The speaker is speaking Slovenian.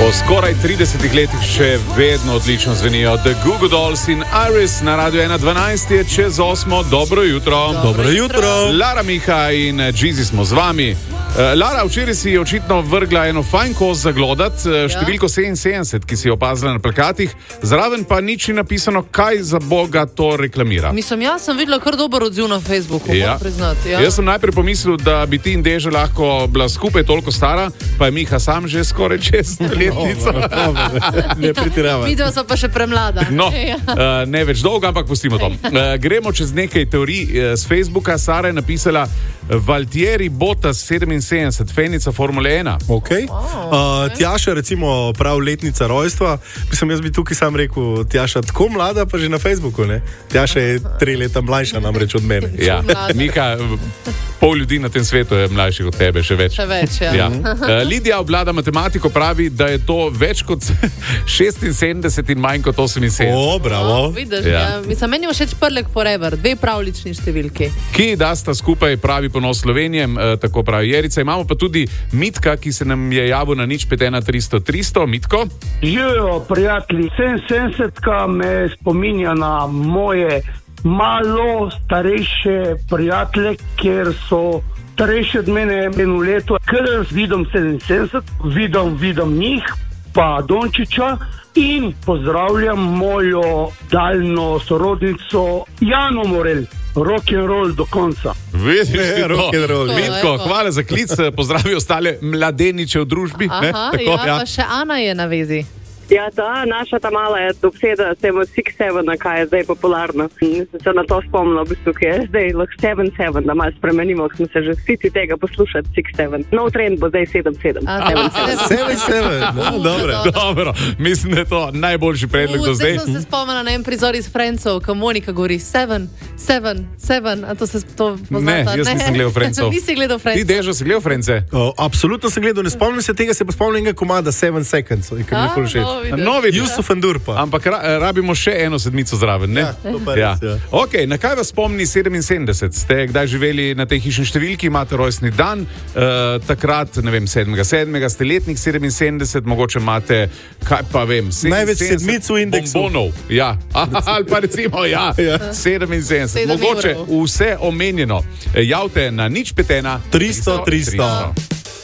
Po skoraj 30 letih še vedno odlično zvenijo The Goo Goo Dolls in Iris na Radio 1.12 je čez 8. Dobro jutro. Dobro jutro. Lara Miha in Jeezy smo z vami. Lara, včeraj si je očitno vrgla eno fajn koz zaglodat, številko 77, ki si jo opazila na plakatih, zraven pa nič ni napisano, kaj za boga to reklamira. Mislim, jaz sem videla kar dober odziv na Facebooku, moram priznati. Ja. Jaz sem najprej pomislil, da bi ti in Deža lahko bila skupaj toliko stara, pa je Miha sam že skoraj 6 letnica. Ne pretiravaj. Videla so pa še premlada. No, ne več dolgo, ampak pustimo to. Gremo čez nekaj teorij z Facebooka. Sara je napisala Valtieri Bottas 77, fenica Formule 1. Okay. Tjaša, recimo, prav letnica rojstva. Mislim, jaz bi tukaj sam rekel, Tjaša tako mlada, pa že na Facebooku, ne? Tjaša je 3 leta mlajša namreč od mene. Ja, Miha, pol ljudi na tem svetu je mlajših od tebe, še več. Še več, ja. Lidija obvlada matematiko, pravi, da je to več kot 76 in manj kot 78. O, bravo. Vidiš, ja. Mislim, meni je všeč Prlek Forever, 2 pravlični številki. Ki da sta skupaj pravi ponos Slovenije, tako pravi Jerica. Imamo pa tudi Mitka, ki se nam je javil na 051 300 300. Mitko? Živijo, prijatelji. 77 me spominja na moje malo starejše prijatelje, ker so starejši od mene eno leto. Ker vidim 77, vidim njih, pa Dončiča in pozdravljam mojo daljno sorodnico Jano Morel. Rock and roll do konca. Vidiš, rock and roll. Mitko, hvala za klic, pozdravi ostale mladeniče v družbi. Aha, Tako, ja, pa še Ana je na vezi. Ja, ta naša ta mala je obseda s tem 6-7, kaj je zdaj popularno. Sem se na to spomnila, v bistvu, ki je zdaj lahko 7-7, da malo spremenimo, ko smo se že vsi tega poslušati, 6-7. Nov trend bo zdaj 7-7. 7-7, no, dobro. Mislim, da je to najboljši predlog do zdaj. Zdaj sem se spomnila na en prizor iz Friendsov, ko Monika govori 7-7, a to se to poznata? Ne, jaz nisem gledal Friendsov. Nisi gledal Friendsov? Ti, Dežo, si gledal Friendse? Absolutno sem gledal, ne spomnim se tega, se pa spomnim enega komada 7 Seconds, ki mi je ful všeč. Novi, Jusuf Endur pa. Ampak rabimo še eno sedmico zraven, ne? Ja, to pa res, ja. Ok, na kaj vas spomni 77? Ste kdaj živeli na tej hišni številki, imate rojstni dan, takrat, ne vem, 7.7. ste letnik 77, mogoče imate, kaj pa vem, 77 največ sedmic v indeksu. Bombonov. Ja, ali pa recimo, 77. Mogoče vse omenjeno. Javte na 051 300 300.